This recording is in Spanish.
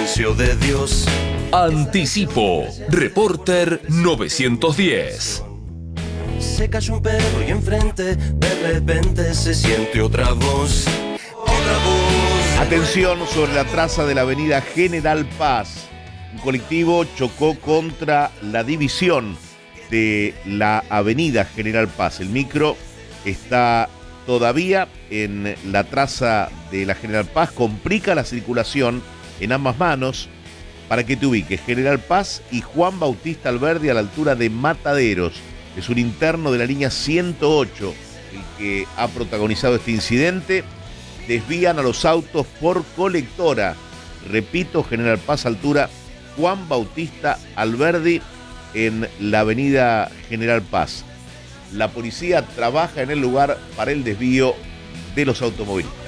silencio de Dios. Anticipo, Reporter 910. Se cayó un perro y enfrente de repente se siente otra voz. Otra voz. Atención sobre la traza de la avenida General Paz. Un colectivo chocó contra la división de la avenida General Paz. El micro está todavía en la traza de la General Paz, complica la circulación en ambas manos. Para que te ubiques, General Paz y Juan Bautista Alberdi a la altura de Mataderos. Es un interno de la línea 108 el que ha protagonizado este incidente. Desvían a los autos por colectora. Repito, General Paz, altura Juan Bautista Alberdi en la avenida General Paz. La policía trabaja en el lugar para el desvío de los automovilistas.